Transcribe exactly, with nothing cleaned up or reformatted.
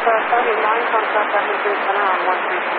thirty-nine, contact Avenue Canal on one three two.